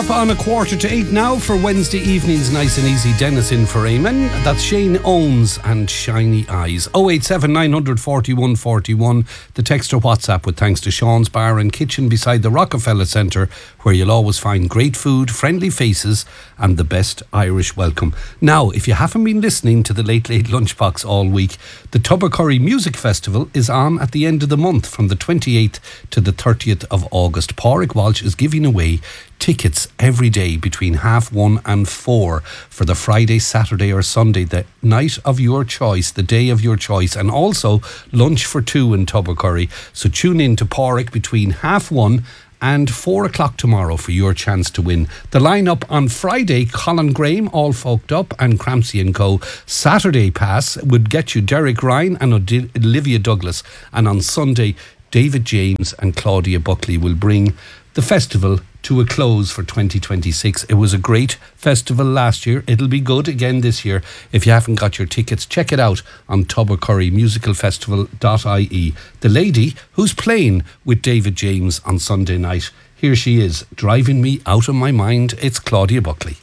On 7:45 now for Wednesday evening's Nice and Easy. Dennis in for Eamon. That's Shane Owens and Shiny Eyes. 087 941 41. The text or WhatsApp with thanks to Sean's Bar and Kitchen beside the Rockefeller Centre, where you'll always find great food, friendly faces and the best Irish welcome. Now, if you haven't been listening to the Late Late Lunchbox all week, the Tubbercurry Music Festival is on at the end of the month from the 28th to the 30th of August. Pádraig Walsh is giving away tickets every day between 1:30 and 4 for the Friday, Saturday or Sunday, the night of your choice, the day of your choice, and also lunch for two in Tubbercurry. So tune in to Pádraig between 1:30 and 4 o'clock tomorrow for your chance to win. The lineup on Friday: Colin Graham, All Folked Up and Crampsey & Co. Saturday pass would get you Derek Ryan and Olivia Douglas. And on Sunday, David James and Claudia Buckley will bring the festival to a close for 2026. It was a great festival last year. It'll be good again this year. If you haven't got your tickets, check it out on tubbercurrymusicalfestival.ie. The lady who's playing with David James on Sunday night, here she is, driving me out of my mind. It's Claudia Buckley.